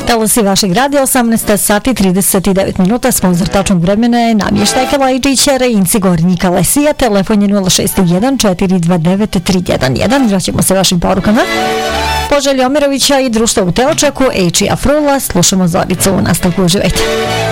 Talasi vašeg radija 18 sati 39 minuta, sponzor tačnog vremena je namještajka Lajčića, Rejinci Gornjika Lesija, telefon je 061 429 311. Vraćamo se vašim porukama. Poželj Omerovića i društvo u Teočaku, H.I. Afrula, slušamo Zoricu u nastavku, uživajte.